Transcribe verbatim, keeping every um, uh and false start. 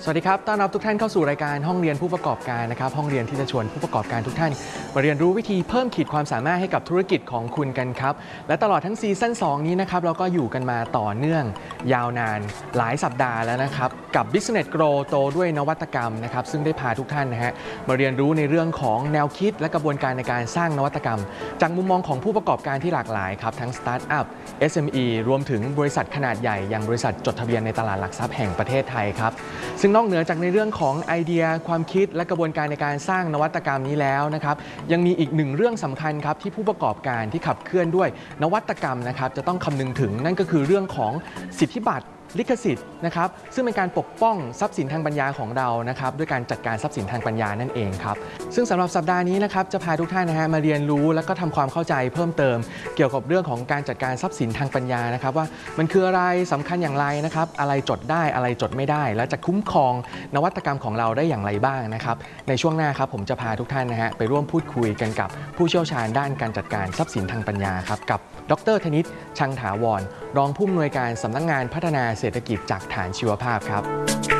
สวัสดีครับต้อนรับทุกท่านเข้าสู่รายการห้องเรียนผู้ประกอบการนะครับห้องเรียนที่จะชวนผู้ประกอบการทุกท่านมาเรียนรู้วิธีเพิ่มขีดความสามารถให้กับธุรกิจของคุณกันครับและตลอดทั้งซีซั่นสองนี้นะครับเราก็อยู่กันมาต่อเนื่องยาวนานหลายสัปดาห์แล้วนะครับกับ Business Grow โตด้วยนวัตกรรมนะครับซึ่งได้พาทุกท่านนะฮะมาเรียนรู้ในเรื่องของแนวคิดและกระบวนการในการสร้างนวัตกรรมจากมุมมองของผู้ประกอบการที่หลากหลายครับทั้งสตาร์ทอัพ เอส เอ็ม อี รวมถึงบริษัทขนาดใหญ่อย่างบริษัทจดทะเบียนในตลาดหลักทรัพย์แห่งประเทศไทยครับซึ่งนอกเหนือจากในเรื่องของไอเดียความคิดและกระบวนการในการสร้างนวัตกรรมนี้แล้วนะครับยังมีอีกหนึ่งเรื่องสำคัญครับที่ผู้ประกอบการที่ขับเคลื่อนด้วยนวัตกรรมนะครับจะต้องคำนึงถึงนั่นก็คือเรื่องของสิทธิบัตรลิขสิทธิ์นะครับซึ่งเป็นการปกป้องทรัพย์สินทางปัญญาของเรานะครับด้วยการจัดการทรัพย์สินทางปัญญานั่นเองครับซึ่งสำหรับสัปดาห์นี้นะครับจะพาทุกท่านนะฮะมาเรียนรู้และก็ทำความเข้าใจเพิ่มเติมเกี่ยวกับเรื่องของการจัดการทรัพย์สินทางปัญญานะครับว่ามันคืออะไรสำคัญอย่างไรนะครับอะไรจดได้อะไรจดไม่ได้และจะคุ้มครองนวัตกรรมของเราได้อย่างไรบ้างนะครับในช่วงหน้าครับผมจะพาทุกท่านนะฮะไปร่วมพูดคุยกันกับผู้เชี่ยวชาญด้านการจัดการทรัพย์สินทางปัญญาครับกับดร.ธนิต ชังถาวรรองผู้อำนวยการสำนักงานพัฒนาเศรษฐกิจจากฐานชีวภาพครับ